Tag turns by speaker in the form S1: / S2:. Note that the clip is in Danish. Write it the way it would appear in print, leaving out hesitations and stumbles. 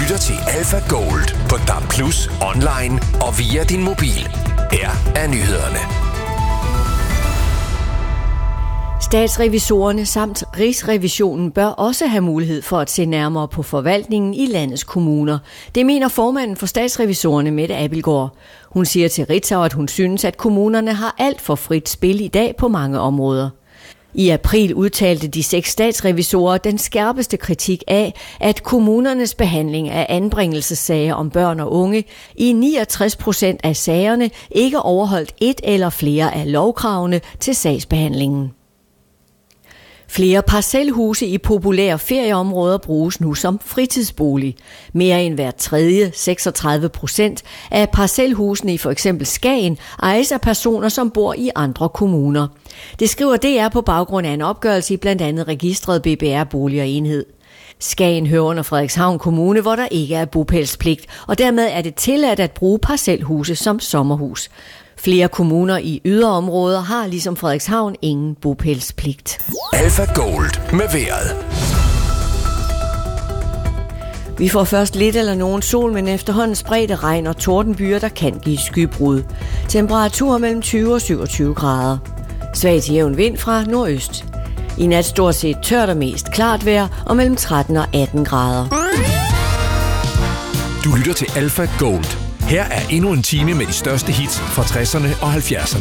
S1: lytter til Alpha Gold på DAB+, online og via din mobil. Her er nyhederne.
S2: Statsrevisorerne samt Rigsrevisionen bør også have mulighed for at se nærmere på forvaltningen i landets kommuner. Det mener formanden for Statsrevisorerne, Mette Abildgaard. Hun siger til Ritzau, at hun synes, at kommunerne har alt for frit spil i dag på mange områder. I april udtalte de 6 statsrevisorer den skarpeste kritik af, at kommunernes behandling af anbringelsessager om børn og unge i 69% af sagerne ikke overholdt et eller flere af lovkravene til sagsbehandlingen. Flere parcelhuse i populære ferieområder bruges nu som fritidsbolig. Mere end hver tredje, 36% af parcelhusene i for eksempel Skagen, ejes af personer, som bor i andre kommuner. Det skriver DR på baggrund af en opgørelse i blandt andet registret BBR Bolig og Enhed. Skagen hører under Frederikshavn Kommune, hvor der ikke er bopælspligt, og dermed er det tilladt at bruge parcelhuse som sommerhus. Flere kommuner i yderområder har ligesom Frederikshavn ingen bopælspligt.
S1: Alpha Gold med vejret.
S2: Vi får først lidt eller nogen sol, men efterhånden spredte regn og tordenbyer, der kan give skybrud. Temperatur mellem 20 og 27 grader. Svag til jævn vind fra nordøst. I nat stort set tørt og mest klart vejr og mellem 13 og 18 grader.
S1: Du lytter til Alpha Gold. Her er endnu en time med de største hits fra 60'erne og 70'erne.